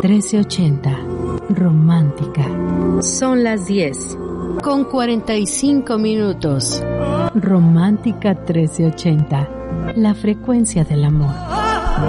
1380. Romántica. Son las 10:45. Romántica 1380. La frecuencia del amor.